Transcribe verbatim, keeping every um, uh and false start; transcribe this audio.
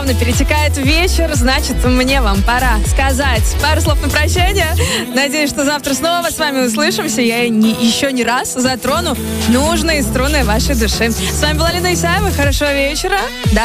плавно перетекает в вечер, значит, мне вам пора сказать пару слов на прощание. Надеюсь, что завтра снова с вами услышимся. Я не, еще не раз затрону нужные струны вашей души. С вами была Лина Исаева. Хорошего вечера. До